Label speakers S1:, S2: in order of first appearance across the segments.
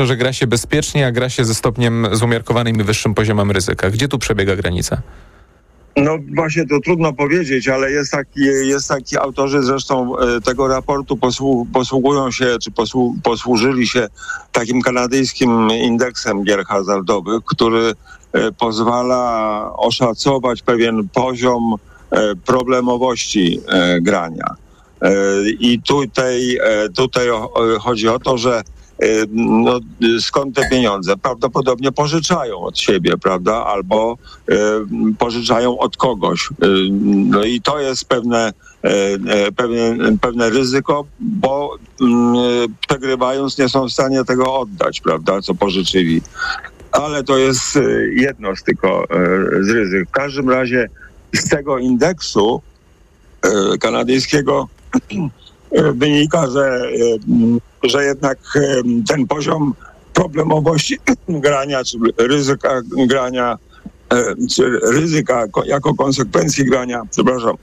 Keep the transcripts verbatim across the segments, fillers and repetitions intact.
S1: że gra się bezpiecznie, a gra się ze stopniem z umiarkowanym i wyższym poziomem ryzyka. Gdzie tu przebiega granica?
S2: No właśnie to trudno powiedzieć, ale jest taki, jest taki autorzy zresztą tego raportu posłu, posługują się, czy posłu, posłużyli się takim kanadyjskim indeksem gier hazardowych, który pozwala oszacować pewien poziom problemowości grania. I tutaj, tutaj chodzi o to, że no, skąd te pieniądze? Prawdopodobnie pożyczają od siebie, prawda? Albo y, pożyczają od kogoś. Y, no i to jest pewne, y, pewne, pewne ryzyko, bo y, przegrywając nie są w stanie tego oddać, prawda? Co pożyczyli. Ale to jest y, jedno z tylko y, z ryzyk. W każdym razie z tego indeksu y, kanadyjskiego wynika, że, że jednak ten poziom problemowości grania, czy ryzyka grania, czy ryzyka jako konsekwencji grania, przepraszam.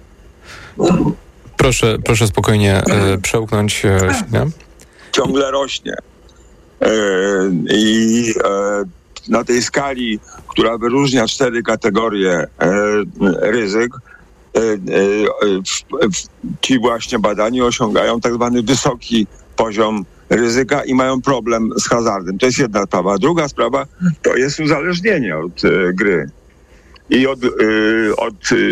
S1: Proszę, proszę spokojnie e, przełknąć się.
S2: Ciągle rośnie. E, I e, na tej skali, która wyróżnia cztery kategorie e, ryzyk, ci właśnie badani osiągają tak zwany wysoki poziom ryzyka i mają problem z hazardem. To jest jedna sprawa. Druga sprawa to jest uzależnienie od gry i od, od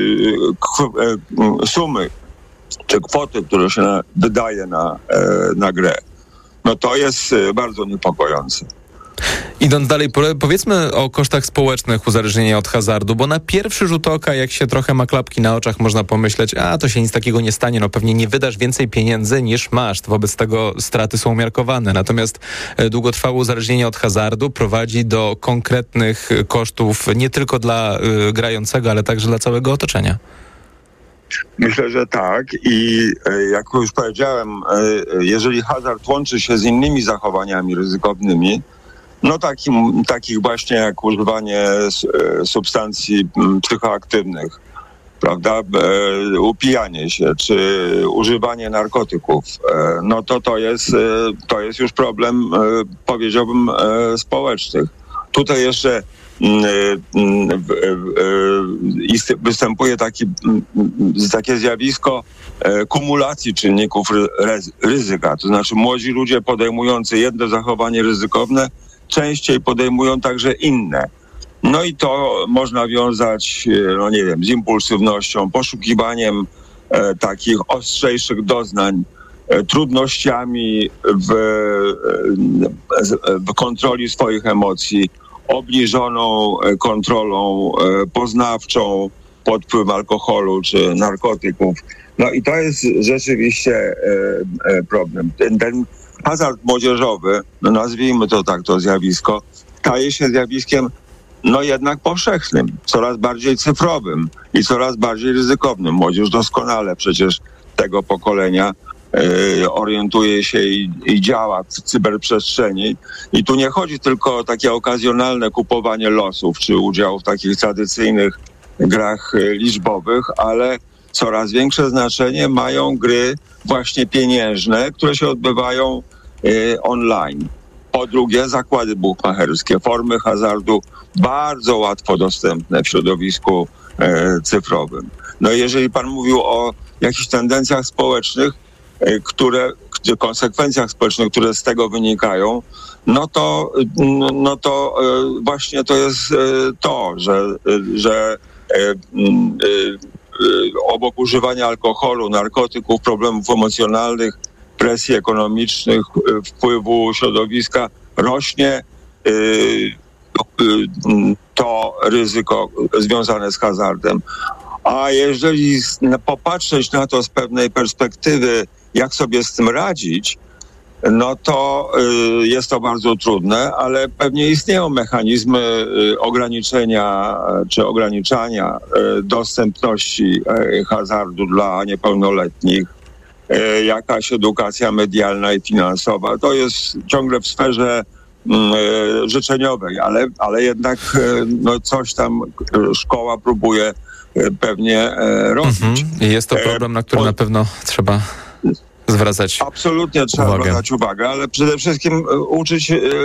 S2: sumy czy kwoty, które się wydaje na, na grę. No to jest bardzo niepokojące.
S1: Idąc dalej, powiedzmy o kosztach społecznych uzależnienia od hazardu, bo na pierwszy rzut oka, jak się trochę ma klapki na oczach, można pomyśleć, a to się nic takiego nie stanie, no pewnie nie wydasz więcej pieniędzy niż masz, wobec tego straty są umiarkowane. Natomiast długotrwałe uzależnienie od hazardu prowadzi do konkretnych kosztów nie tylko dla y, grającego, ale także dla całego otoczenia.
S2: Myślę, że tak i jak już powiedziałem, jeżeli hazard łączy się z innymi zachowaniami ryzykownymi, no takim, takich właśnie jak używanie substancji psychoaktywnych, prawda, upijanie się, czy używanie narkotyków, no to to jest, to jest już problem, powiedziałbym, społecznych. Tutaj jeszcze występuje taki, takie zjawisko kumulacji czynników ryzyka. To znaczy młodzi ludzie podejmujący jedno zachowanie ryzykowne częściej podejmują także inne. No i to można wiązać, no nie wiem, z impulsywnością, poszukiwaniem e, takich ostrzejszych doznań, e, trudnościami w, e, w kontroli swoich emocji, obniżoną kontrolą e, poznawczą pod wpływem alkoholu czy narkotyków. No i to jest rzeczywiście e, e, problem. Ten, ten hazard młodzieżowy, no nazwijmy to tak, to zjawisko, staje się zjawiskiem no jednak powszechnym, coraz bardziej cyfrowym i coraz bardziej ryzykownym. Młodzież doskonale przecież tego pokolenia y, orientuje się i, i działa w cyberprzestrzeni. I tu nie chodzi tylko o takie okazjonalne kupowanie losów czy udział w takich tradycyjnych grach y, liczbowych, ale coraz większe znaczenie mają gry właśnie pieniężne, które się odbywają y, online. Po drugie, zakłady bukmacherskie, formy hazardu bardzo łatwo dostępne w środowisku e, cyfrowym. No jeżeli pan mówił o jakichś tendencjach społecznych, e, które, konsekwencjach społecznych, które z tego wynikają, no to, no, no to e, właśnie to jest e, to, że, że e, e, obok używania alkoholu, narkotyków, problemów emocjonalnych, presji ekonomicznych, wpływu środowiska rośnie to ryzyko związane z hazardem. A jeżeli popatrzeć na to z pewnej perspektywy, jak sobie z tym radzić, no to jest to bardzo trudne, ale pewnie istnieją mechanizmy ograniczenia czy ograniczania dostępności hazardu dla niepełnoletnich. Jakaś edukacja medialna i finansowa. To jest ciągle w sferze y, życzeniowej, ale, ale jednak y, no coś tam szkoła próbuje y, pewnie y, robić.
S1: Mhm. I jest to problem, na który
S2: po,
S1: na pewno trzeba zwracać
S2: Absolutnie trzeba
S1: uwagę.
S2: zwracać uwagę, ale przede wszystkim uczyć